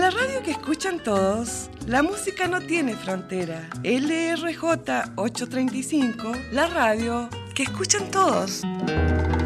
la radio que escuchan todos, la música no tiene frontera. LRJ 835, la radio que escuchan todos.